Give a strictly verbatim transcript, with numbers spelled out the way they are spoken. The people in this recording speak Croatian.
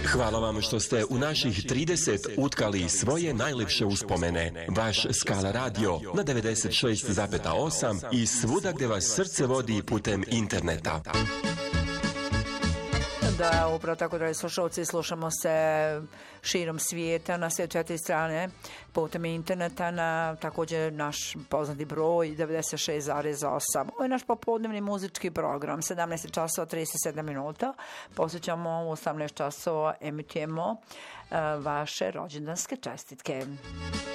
Hvala vam što ste u naših trideset utkali svoje najlepše uspomene. Vaš Skala radio na devedeset šest zarez osam i svuda gde vas srce vodi putem interneta. Da, upravo tako, dragi slušalci, slušamo se širom svijeta na sve četiri strane putem interneta na također naš poznati broj devedeset šest zarez osam. Ovo je naš popodnevni muzički program, sedamnaest časova trideset sedam minuta. Posjećamo u osamnaest časova emitujemo uh, vaše rođendanske čestitke.